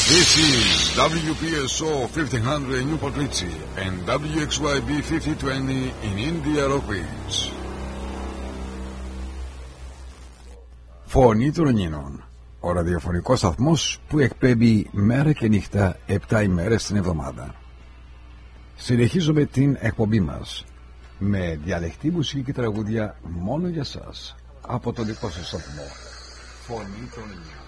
This is WPSO 1500 in Newport Richie and WXYB 5020 in India Rockies. Φωνή των Ελλήνων, ο ραδιοφωνικός σταθμός που εκπέμπει μέρα και νύχτα 7 ημέρες την εβδομάδα. Συνεχίζουμε την εκπομπή μας με διαλεκτή μουσική και τραγούδια μόνο για σας από τον δικό σας σταθμό. Φωνή των Ελλήνων.